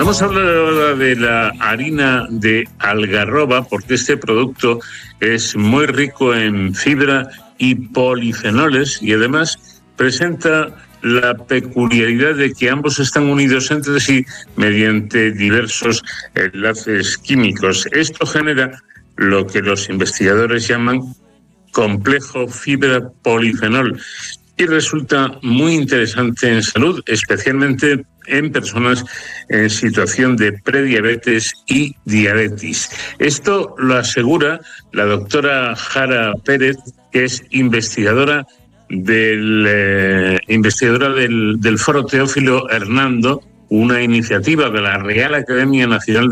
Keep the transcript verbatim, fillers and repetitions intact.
Vamos a hablar ahora de la harina de algarroba, porque este producto es muy rico en fibra y polifenoles y además presenta la peculiaridad de que ambos están unidos entre sí mediante diversos enlaces químicos. Esto genera lo que los investigadores llaman complejo fibra polifenol y resulta muy interesante en salud, especialmente en personas en situación de prediabetes y diabetes. Esto lo asegura la doctora Jara Pérez, que es investigadora del eh, investigadora del, del Foro Teófilo Hernando, una iniciativa de la Real Academia Nacional de